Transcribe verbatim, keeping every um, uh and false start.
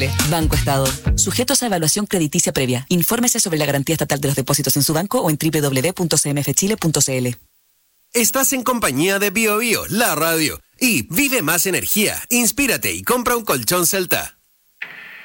Banco Estado. Sujetos a evaluación crediticia previa. Infórmese sobre la garantía estatal de los depósitos en su banco o en doble u doble u doble u punto c m f chile punto c l. Estás en compañía de Bio Bio, la radio. Y vive más energía, inspírate y compra un colchón Celta.